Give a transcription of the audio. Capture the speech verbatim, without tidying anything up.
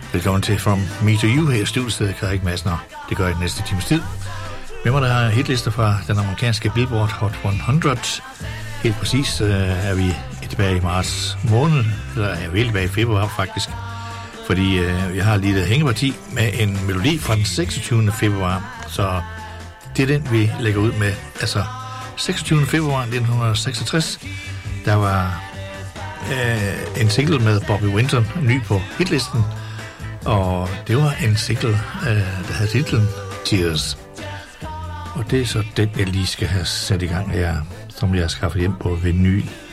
Velkommen til From Me to You her i studiestedet, Erik Madsen, og det gør jeg i næste times tid. Med mig der har hitlister fra den amerikanske Billboard Hot hundrede. Helt præcis øh, er vi tilbage i marts måned, eller er vi helt tilbage i februar faktisk. Fordi øh, jeg har lige et hængeparti med en melodi fra den seksogtyvende februar, så det er den, vi lægger ud med. Altså seksogtyvende februar nitten seksogtres, der var øh, en single med Bobby Winton, ny på hitlisten. Og det var en single, øh, der havde titlen Tears. Og det er så den, jeg lige skal have sat i gang her, som jeg har skaffet hjem på vinyl.